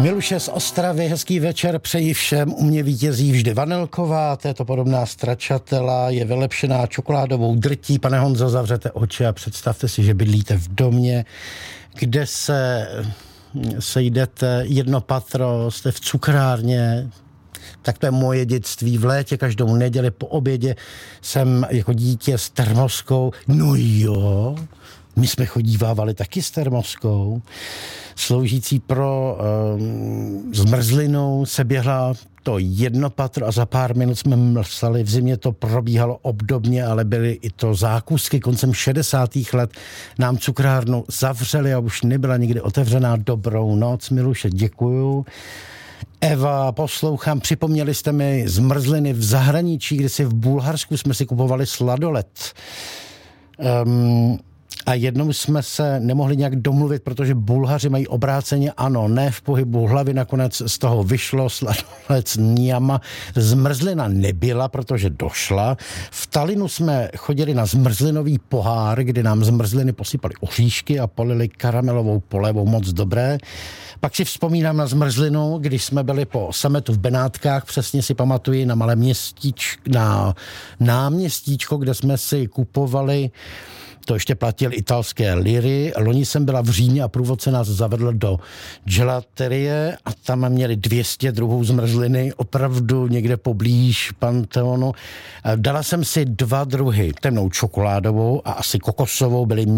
Miluše z Ostravy, hezký večer, přeji všem. U mě vítězí vždy vanilková, této podobná stracciatella je vylepšená čokoládovou drtí. Pane Honzo, zavřete oči a představte si, že bydlíte v domě, kde se sejdete jedno patro, jste v cukrárně. Tak to je moje dětství. V létě každou neděli po obědě jsem jako dítě s termoskou. No jo, my jsme chodívávali taky s termoskou, sloužící pro zmrzlinu, se běhla to jedno patro a za pár minut jsme mlsali. V zimě to probíhalo obdobně, ale byly i to zákusky. Koncem 60. let nám cukrárnu zavřeli a už nebyla nikdy otevřená. Dobrou noc, Miluše, děkuju. Eva, poslouchám, připomněli jste mi zmrzliny v zahraničí, kdy si v Bulharsku jsme si kupovali sladolet. A jednou jsme se nemohli nějak domluvit, protože Bulhaři mají obráceně ano, ne v pohybu hlavy, nakonec z toho vyšlo sladolec Niama. Zmrzlina nebyla, protože došla. V Talinu jsme chodili na zmrzlinový pohár, kdy nám zmrzliny posypali oříšky a polili karamelovou polevou, moc dobré. Pak si vzpomínám na zmrzlinu, když jsme byli po sametu v Benátkách, přesně si pamatuji na malé na náměstíčko, kde jsme si kupovali, to ještě platil italské liry. Loni jsem byla v Římě a průvodce nás zavedl do gelaterie a tam měli 200 druhů zmrzliny, opravdu někde poblíž Panteonu. Dala jsem si 2 druhy, temnou čokoládovou a asi kokosovou, byly